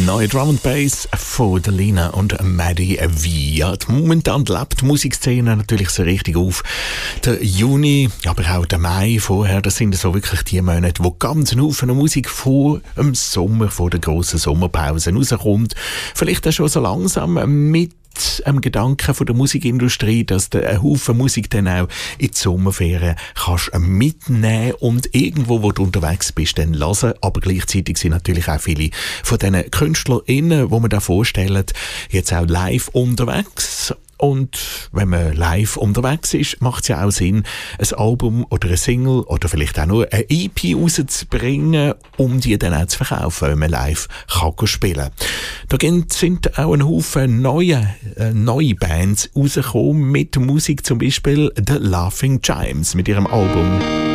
Neue Drum and Bass von der Lina und Maddie V. Ja, momentan lebt die Musikszene natürlich so richtig auf. Der Juni, aber auch der Mai vorher, das sind so wirklich die Monate, wo ganz ein Haufen Musik vor dem Sommer, vor der grossen Sommerpause rauskommt. Vielleicht auch schon so langsam mit am Gedanken von der Musikindustrie, dass du einen Haufen Musik dann auch in die Sommerferien kannst mitnehmen und irgendwo, wo du unterwegs bist, dann hören. Aber gleichzeitig sind natürlich auch viele von diesen KünstlerInnen, die man da vorstellen, jetzt auch live unterwegs. Und wenn man live unterwegs ist, macht es ja auch Sinn, ein Album oder eine Single oder vielleicht auch nur eine EP rauszubringen, um die dann auch zu verkaufen, wenn man live kann spielen. Da sind auch ein Haufen neue Bands rausgekommen mit Musik, zum Beispiel The Laughing Chimes mit ihrem Album